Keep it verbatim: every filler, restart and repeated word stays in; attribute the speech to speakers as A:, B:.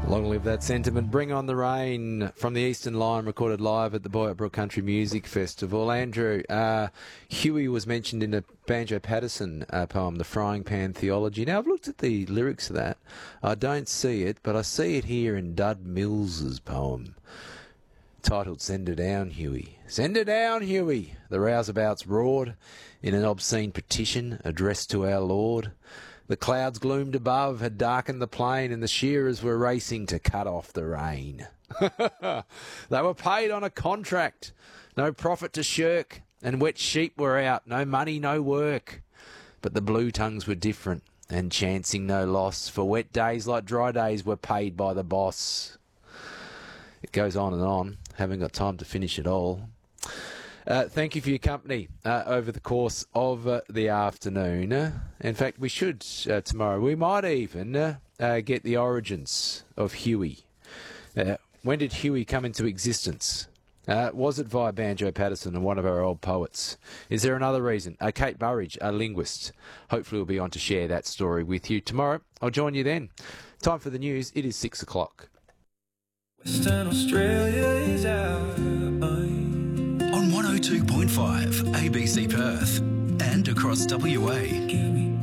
A: Long live that sentiment. Bring on the rain from the Eastern Line, recorded live at the Boyup Brook Country Music Festival. Andrew, uh, Huey was mentioned in a Banjo Patterson uh, poem, The Frying Pan Theology. Now, I've looked at the lyrics of that. I don't see it, but I see it here in Dud Mills's poem, titled Send Her Down, Huey. Send her down, Huey. The rouseabouts roared in an obscene petition addressed to our Lord. The clouds gloomed above, had darkened the plain, and the shearers were racing to cut off the rain. They were paid on a contract, no profit to shirk, and wet sheep were out, no money, no work. But the blue tongues were different, and chancing no loss, for wet days like dry days were paid by the boss. It goes on and on. Haven't got time to finish it all. Uh, thank you for your company uh, over the course of uh, the afternoon. Uh, in fact, we should uh, tomorrow. We might even uh, uh, get the origins of Huey. Uh, when did Huey come into existence? Uh, was it via Banjo Patterson and one of our old poets? Is there another reason? Uh, Kate Burridge, a linguist, hopefully will be on to share that story with you tomorrow. I'll join you then. Time for the news. It is six o'clock.
B: Western Australia is out.
C: On one oh two point five A B C Perth and across W A.